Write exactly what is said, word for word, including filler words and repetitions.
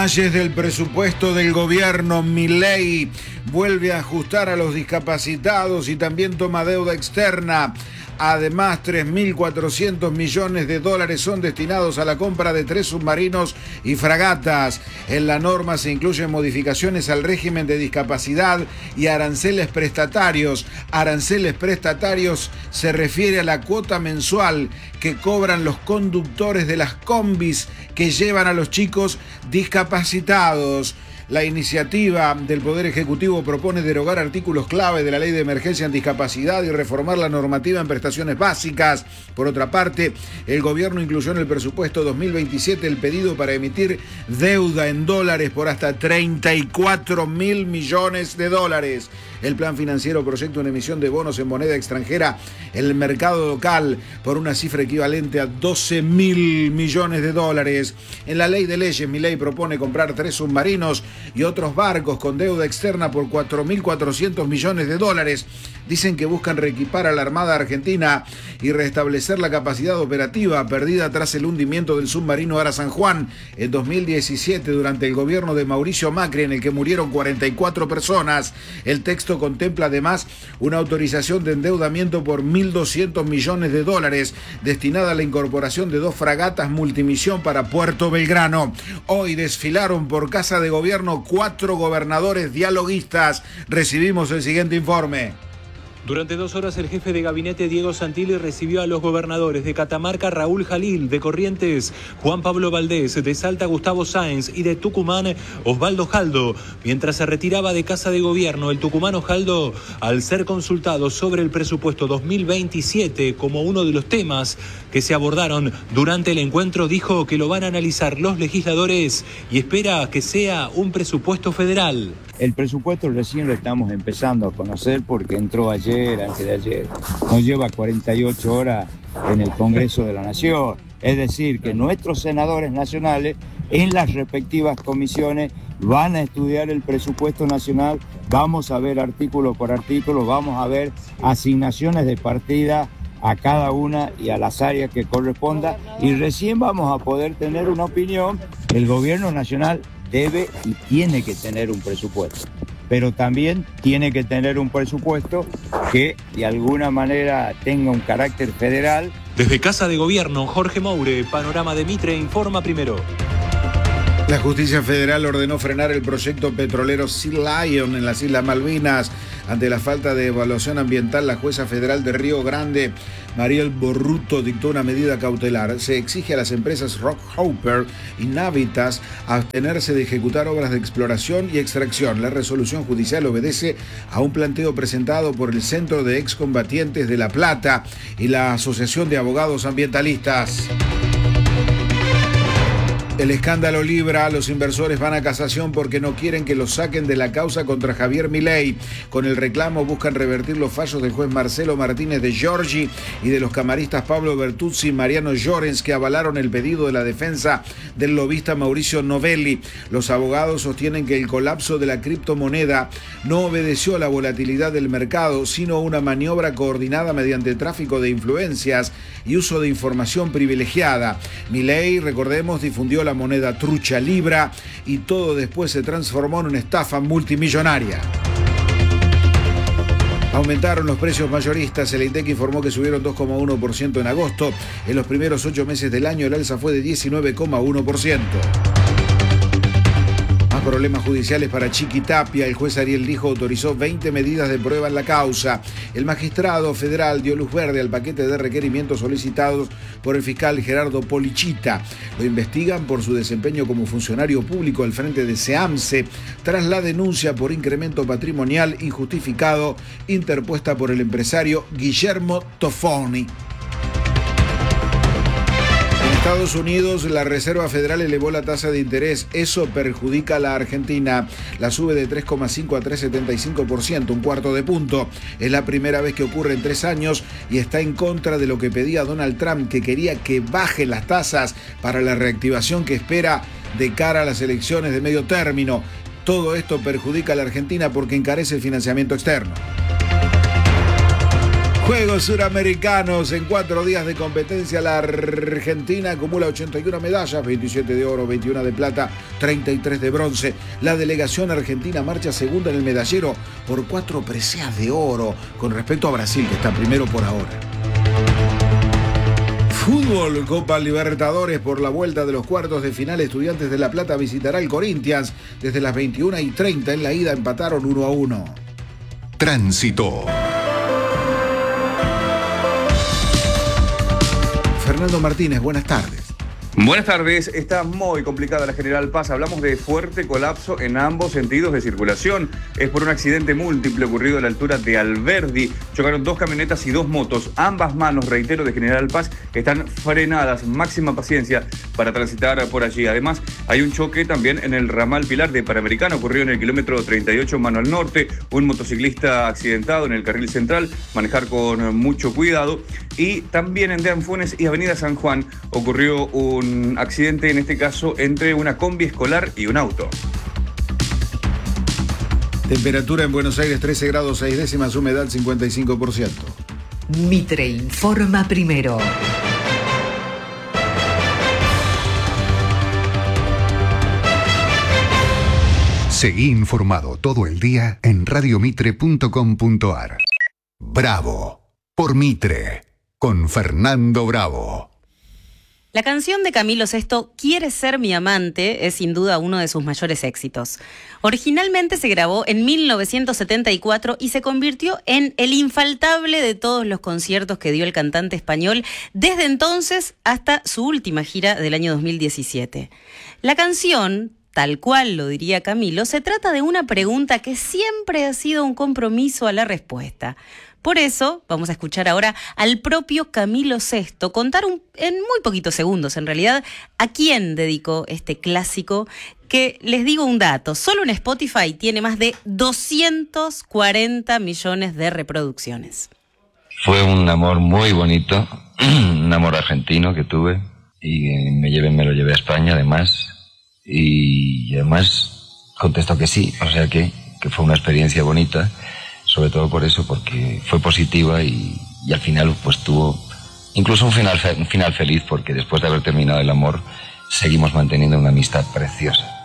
Detalles del presupuesto del gobierno. Milei vuelve a ajustar a los discapacitados y también toma deuda externa. Además, tres mil cuatrocientos millones de dólares son destinados a la compra de tres submarinos y fragatas. En la norma se incluyen modificaciones al régimen de discapacidad y aranceles prestatarios. Aranceles prestatarios se refiere a la cuota mensual que cobran los conductores de las combis que llevan a los chicos discapacitados. La iniciativa del Poder Ejecutivo propone derogar artículos clave de la Ley de Emergencia en Discapacidad y reformar la normativa en prestaciones básicas. Por otra parte, el gobierno incluyó en el presupuesto dos mil veintisiete el pedido para emitir deuda en dólares por hasta treinta y cuatro mil millones de dólares. El plan financiero proyecta una emisión de bonos en moneda extranjera en el mercado local por una cifra equivalente a doce mil millones de dólares. En la ley de leyes, Milei propone comprar tres submarinos y otros barcos con deuda externa por cuatro mil cuatrocientos millones de dólares. Dicen que buscan reequipar a la Armada Argentina y restablecer la capacidad operativa perdida tras el hundimiento del submarino Ara San Juan en dos mil diecisiete durante el gobierno de Mauricio Macri, en el que murieron cuarenta y cuatro personas. El texto contempla además una autorización de endeudamiento por mil doscientos millones de dólares destinada a la incorporación de dos fragatas multimisión para Puerto Belgrano. Hoy desfilaron por Casa de Gobierno cuatro gobernadores dialoguistas. Recibimos el siguiente informe. Durante dos horas el jefe de gabinete Diego Santilli recibió a los gobernadores de Catamarca Raúl Jalil, de Corrientes Juan Pablo Valdés, de Salta Gustavo Sáenz y de Tucumán Osvaldo Jaldo. Mientras se retiraba de Casa de Gobierno, el tucumano Jaldo, al ser consultado sobre el presupuesto dos mil veintisiete como uno de los temas que se abordaron durante el encuentro, dijo que lo van a analizar los legisladores y espera que sea un presupuesto federal. El presupuesto recién lo estamos empezando a conocer porque entró ayer, antes de ayer. Nos lleva cuarenta y ocho horas en el Congreso de la Nación. Es decir, que nuestros senadores nacionales en las respectivas comisiones van a estudiar el presupuesto nacional, vamos a ver artículo por artículo, vamos a ver asignaciones de partida a cada una y a las áreas que corresponda y recién vamos a poder tener una opinión. El gobierno nacional debe y tiene que tener un presupuesto, pero también tiene que tener un presupuesto que de alguna manera tenga un carácter federal. Desde Casa de Gobierno, Jorge Moure, Panorama de Mitre, informa primero. La justicia federal ordenó frenar el proyecto petrolero Sea Lion en las Islas Malvinas. Ante la falta de evaluación ambiental, la jueza federal de Río Grande, Mariel Borruto, dictó una medida cautelar. Se exige a las empresas Rockhopper y Navitas abstenerse de ejecutar obras de exploración y extracción. La resolución judicial obedece a un planteo presentado por el Centro de Excombatientes de La Plata y la Asociación de Abogados Ambientalistas. El escándalo libra, los inversores van a casación porque no quieren que los saquen de la causa contra Javier Milei. Con el reclamo buscan revertir los fallos del juez Marcelo Martínez de Giorgi y de los camaristas Pablo Bertuzzi y Mariano Llorens, que avalaron el pedido de la defensa del lobista Mauricio Novelli. Los abogados sostienen que el colapso de la criptomoneda no obedeció a la volatilidad del mercado, sino a una maniobra coordinada mediante tráfico de influencias y uso de información privilegiada. Milei, recordemos, difundió la moneda trucha Libra y todo después se transformó en una estafa multimillonaria. Aumentaron los precios mayoristas. El INDEC informó que subieron dos coma uno por ciento en agosto. En los primeros ocho meses del año el alza fue de diecinueve coma uno por ciento. Más problemas judiciales para Chiquitapia. El juez Ariel Lijo autorizó veinte medidas de prueba en la causa. El magistrado federal dio luz verde al paquete de requerimientos solicitados por el fiscal Gerardo Polichita. Lo investigan por su desempeño como funcionario público al frente de SEAMSE tras la denuncia por incremento patrimonial injustificado interpuesta por el empresario Guillermo Tofoni. En Estados Unidos, la Reserva Federal elevó la tasa de interés. Eso perjudica a la Argentina. La sube de tres coma cinco a tres coma setenta y cinco por ciento, un cuarto de punto. Es la primera vez que ocurre en tres años y está en contra de lo que pedía Donald Trump, que quería que bajen las tasas para la reactivación que espera de cara a las elecciones de medio término. Todo esto perjudica a la Argentina porque encarece el financiamiento externo. Juegos Suramericanos, en cuatro días de competencia la Argentina acumula ochenta y una medallas, veintisiete de oro, veintiuna de plata, treinta y tres de bronce. La delegación argentina marcha segunda en el medallero por cuatro preseas de oro con respecto a Brasil, que está primero por ahora. Fútbol, Copa Libertadores, por la vuelta de los cuartos de final, Estudiantes de La Plata visitará el Corinthians desde las veintiuna y treinta. En la ida empataron uno a uno. Tránsito. Fernando Martínez, buenas tardes. Buenas tardes, está muy complicada la General Paz. Hablamos de fuerte colapso en ambos sentidos de circulación. Es por un accidente múltiple ocurrido a la altura de Alberdi. Chocaron dos camionetas y dos motos. Ambas manos, reitero, de General Paz están frenadas. Máxima paciencia para transitar por allí. Además, hay un choque también en el ramal Pilar de Panamericana. Ocurrió en el kilómetro treinta y ocho, mano al norte. Un motociclista accidentado en el carril central. Manejar con mucho cuidado. Y también en Deán Funes y Avenida San Juan ocurrió un un accidente, en este caso, entre una combi escolar y un auto. Temperatura en Buenos Aires trece grados seis décimas, humedad cincuenta y cinco por ciento. Mitre informa primero. Seguí informado todo el día en radio mitre punto com punto a r. Bravo por Mitre, con Fernando Bravo. La canción de Camilo Sesto, Quieres ser mi amante, es sin duda uno de sus mayores éxitos. Originalmente se grabó en mil novecientos setenta y cuatro y se convirtió en el infaltable de todos los conciertos que dio el cantante español desde entonces hasta su última gira del año dos mil diecisiete. La canción, tal cual lo diría Camilo, se trata de una pregunta que siempre ha sido un compromiso a la respuesta. Por eso vamos a escuchar ahora al propio Camilo Sesto contar un, en muy poquitos segundos, en realidad, a quién dedicó este clásico que, les digo un dato, solo en Spotify tiene más de doscientos cuarenta millones de reproducciones. Fue un amor muy bonito, un amor argentino que tuve y me, llevé, me lo llevé a España además y además contestó que sí, o sea que, que fue una experiencia bonita. Sobre todo por eso, porque fue positiva y, y al final pues tuvo incluso un final, un final feliz, porque después de haber terminado el amor seguimos manteniendo una amistad preciosa.